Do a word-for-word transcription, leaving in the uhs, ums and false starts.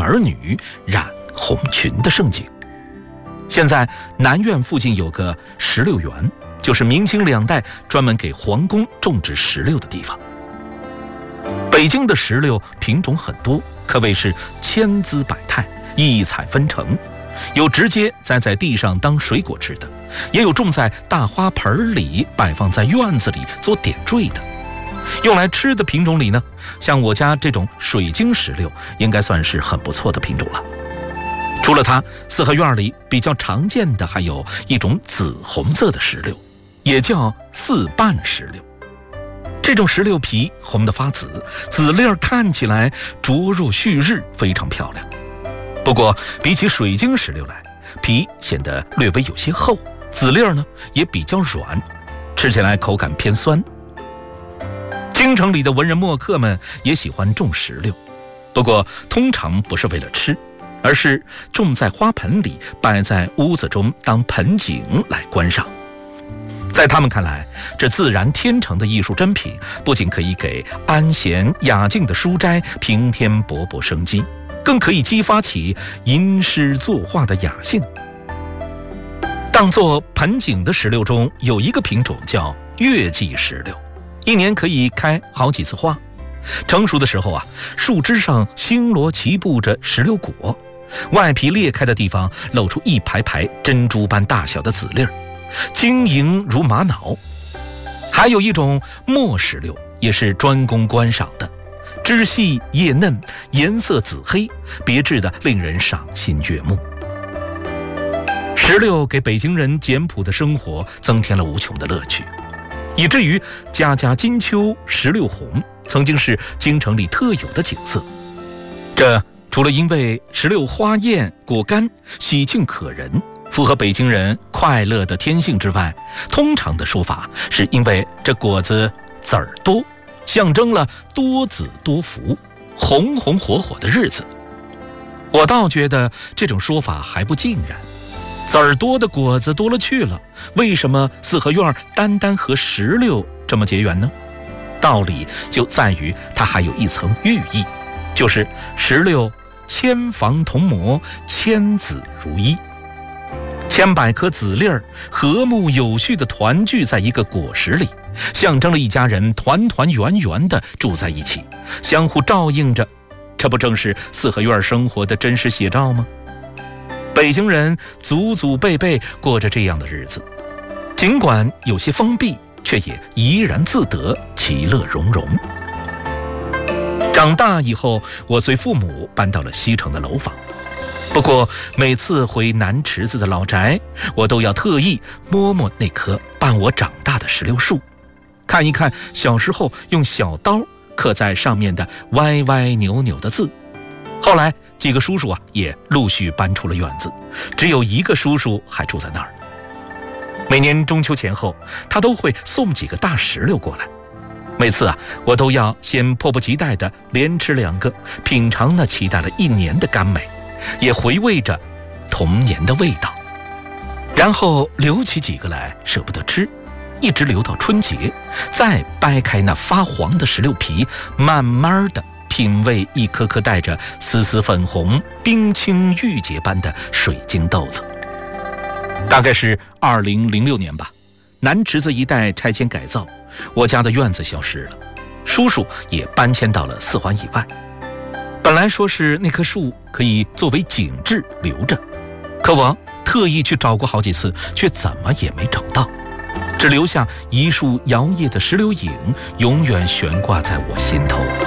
儿女染红裙的盛景。现在南苑附近有个石榴园，就是明清两代专门给皇宫种植石榴的地方。北京的石榴品种很多，可谓是千姿百态，异彩纷呈，有直接栽在地上当水果吃的，也有种在大花盆里摆放在院子里做点缀的。用来吃的品种里呢，像我家这种水晶石榴应该算是很不错的品种了。除了它，四合院里比较常见的还有一种紫红色的石榴，也叫四瓣石榴。这种石榴皮红得发紫，籽粒看起来灼若旭日，非常漂亮。不过比起水晶石榴来，皮显得略微有些厚，籽粒呢也比较软，吃起来口感偏酸。京城里的文人墨客们也喜欢种石榴，不过通常不是为了吃，而是种在花盆里，摆在屋子中当盆景来观赏。在他们看来，这自然天成的艺术珍品，不仅可以给安闲雅静的书斋平添勃勃生机，更可以激发起吟诗作画的雅兴。当作盆景的石榴中有一个品种叫月季石榴，一年可以开好几次花。成熟的时候啊，树枝上星罗棋布着石榴果，外皮裂开的地方露出一排排珍珠般大小的籽粒，晶莹如玛瑙。还有一种墨石榴，也是专供观赏的，枝细叶嫩，颜色紫黑，别致的令人赏心悦目。石榴给北京人简朴的生活增添了无穷的乐趣，以至于家家金秋石榴红曾经是京城里特有的景色。这除了因为石榴花艳果干喜庆可人，符合北京人快乐的天性之外，通常的说法是因为这果子籽儿多，象征了多子多福，红红火火的日子。我倒觉得这种说法还不尽然，籽儿多的果子多了去了，为什么四合院单单和石榴这么结缘呢？道理就在于它还有一层寓意，就是石榴千房同模，千子如一，千百颗籽粒儿和睦有序地团聚在一个果实里，象征了一家人团团圆圆地住在一起，相互照应着。这不正是四合院生活的真实写照吗？北京人祖祖辈辈过着这样的日子，尽管有些封闭，却也怡然自得，其乐融融。长大以后，我随父母搬到了西城的楼房，不过每次回南池子的老宅，我都要特意摸摸那棵伴我长大的石榴树，看一看小时候用小刀刻在上面的歪歪扭扭的字。后来几个叔叔啊也陆续搬出了院子，只有一个叔叔还住在那儿。每年中秋前后，他都会送几个大石榴过来，每次啊我都要先迫不及待地连吃两个，品尝那期待了一年的甘美，也回味着童年的味道，然后留起几个来舍不得吃，一直留到春节，再掰开那发黄的石榴皮，慢慢地品味一颗颗带着丝丝粉红、冰清玉洁般的水晶豆子。大概是二零零六年吧，南池子一带拆迁改造，我家的院子消失了，叔叔也搬迁到了四环以外。本来说是那棵树可以作为景致留着，可我特意去找过好几次，却怎么也没找到，只留下一束摇曳的石榴影，永远悬挂在我心头。